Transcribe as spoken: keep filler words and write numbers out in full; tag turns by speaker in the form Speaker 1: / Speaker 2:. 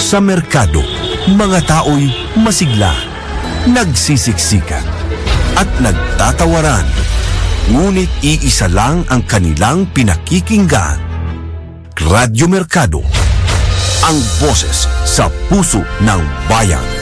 Speaker 1: Sa merkado, mga tao'y masigla, nagsisiksikan, at nagtatawaran. Ngunit iisa lang ang kanilang pinakikinggan. Radyo Merkado, ang boses sa puso ng bayan.